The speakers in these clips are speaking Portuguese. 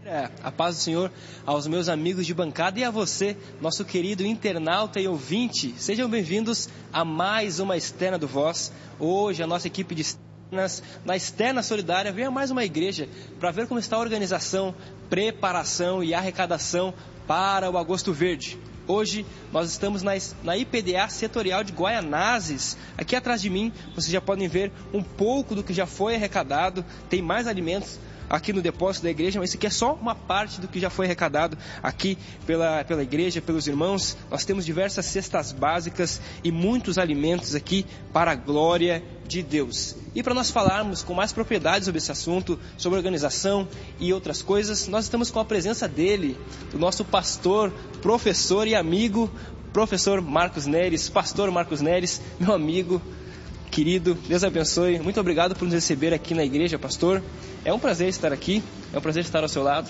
A paz do Senhor aos meus amigos de bancada e a você, nosso querido internauta e ouvinte. Sejam bem-vindos a mais uma Externa do Voz. Hoje a nossa equipe de externas, na Externa Solidária, vem a mais uma igreja para ver como está a organização, preparação e arrecadação para o Agosto Verde. Hoje nós estamos na IPDA Setorial de Guaianazes. Aqui atrás de mim vocês já podem ver um pouco do que já foi arrecadado. Tem mais alimentos aqui no depósito da igreja, mas isso aqui é só uma parte do que já foi arrecadado aqui pela igreja, pelos irmãos. Nós temos diversas cestas básicas e muitos alimentos aqui para a glória de Deus. E para nós falarmos com mais propriedade sobre esse assunto, sobre organização e outras coisas, nós estamos com a presença dele, do nosso pastor, professor e amigo, professor Marcos Neres. Pastor Marcos Neres, meu amigo querido, Deus abençoe. Muito obrigado por nos receber aqui na igreja, pastor. É um prazer estar aqui, é um prazer estar ao seu lado.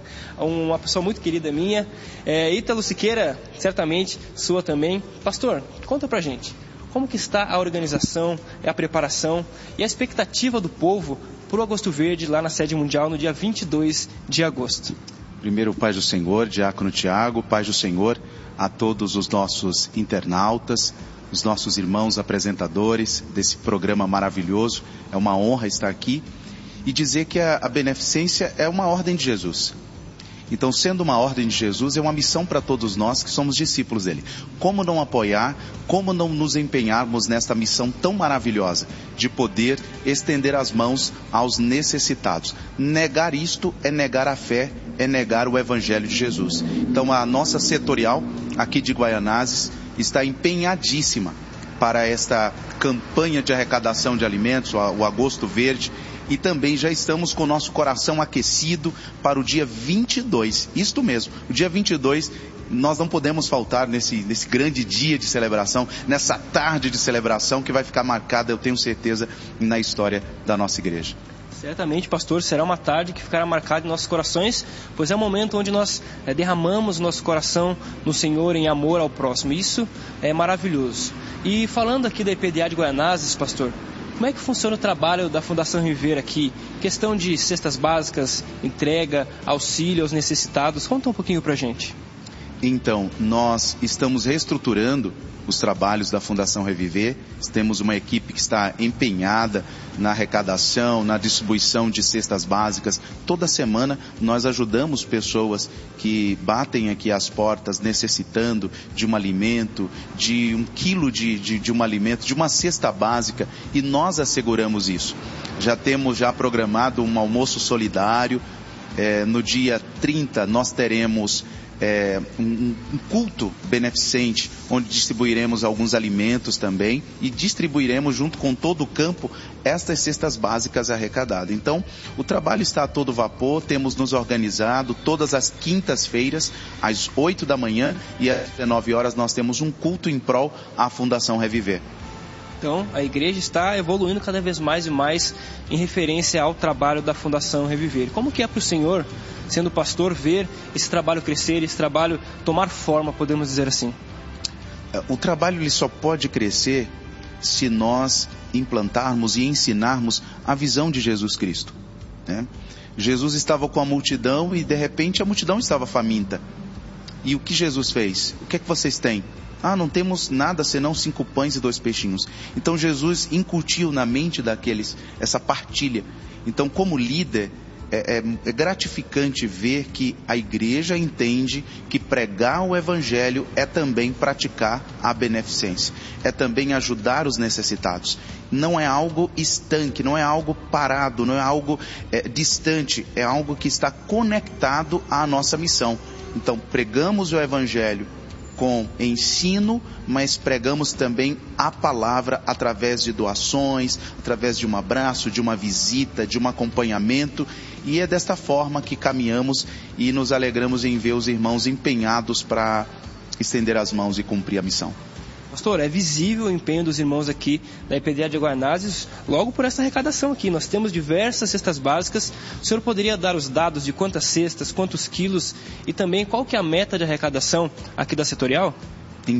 Uma pessoa muito querida minha. Ítalo Siqueira, certamente sua também. Pastor, conta pra gente, como que está a organização, a preparação e a expectativa do povo para o Agosto Verde lá na sede mundial no dia 22 de agosto? Primeiro, paz do Senhor, Diácono Tiago, paz do Senhor a todos os nossos internautas, os nossos irmãos apresentadores desse programa maravilhoso. É uma honra estar aqui e dizer que a beneficência é uma ordem de Jesus. Então, sendo uma ordem de Jesus, é uma missão para todos nós que somos discípulos dele. Como não apoiar, como não nos empenharmos nesta missão tão maravilhosa de poder estender as mãos aos necessitados? Negar isto é negar a fé, é negar o Evangelho de Jesus. Então, a nossa setorial aqui de Guaianazes está empenhadíssima para esta campanha de arrecadação de alimentos, o Agosto Verde, e também já estamos com o nosso coração aquecido para o dia 22, isto mesmo, o dia 22, nós não podemos faltar nesse grande dia de celebração, nessa tarde de celebração que vai ficar marcada, eu tenho certeza, na história da nossa igreja. Certamente, pastor, será uma tarde que ficará marcada em nossos corações, pois é o momento onde nós derramamos nosso coração no Senhor em amor ao próximo. Isso é maravilhoso. E falando aqui da IPDA de Guaianazes, pastor, como é que funciona o trabalho da Fundação Reviver aqui? Questão de cestas básicas, entrega, auxílio aos necessitados. Conta um pouquinho pra gente. Então, nós estamos reestruturando os trabalhos da Fundação Reviver. Temos uma equipe que está empenhada na arrecadação, na distribuição de cestas básicas. Toda semana nós ajudamos pessoas que batem aqui às portas necessitando de um alimento, de 1 quilo de um alimento, de uma cesta básica, e nós asseguramos isso. Já temos programado um almoço solidário. No dia 30 nós teremos um culto beneficente, onde distribuiremos alguns alimentos também e distribuiremos junto com todo o campo estas cestas básicas arrecadadas. Então, o trabalho está a todo vapor, temos nos organizado todas as quintas-feiras, às 8 da manhã e às 19 horas nós temos um culto em prol à Fundação Reviver. Então, a igreja está evoluindo cada vez mais e mais em referência ao trabalho da Fundação Reviver. Como que é para o senhor, sendo pastor, ver esse trabalho crescer, esse trabalho tomar forma, podemos dizer assim? O trabalho ele só pode crescer se nós implantarmos e ensinarmos a visão de Jesus Cristo, né? Jesus estava com a multidão e de repente a multidão estava faminta. E o que Jesus fez? O que é que vocês têm? Não temos nada senão 5 pães e 2 peixinhos. Então Jesus incutiu na mente daqueles essa partilha. Então, como líder, é gratificante ver que a igreja entende que pregar o Evangelho é também praticar a beneficência, é também ajudar os necessitados. Não é algo estanque, não é algo parado, não é algo distante, é algo que está conectado à nossa missão. Então, pregamos o Evangelho com ensino, mas pregamos também a palavra através de doações, através de um abraço, de uma visita, de um acompanhamento, e é desta forma que caminhamos e nos alegramos em ver os irmãos empenhados para estender as mãos e cumprir a missão. Pastor, é visível o empenho dos irmãos aqui da IPDA de Guaianazes, logo por essa arrecadação aqui. Nós temos diversas cestas básicas. O senhor poderia dar os dados de quantas cestas, quantos quilos e também qual que é a meta de arrecadação aqui da setorial?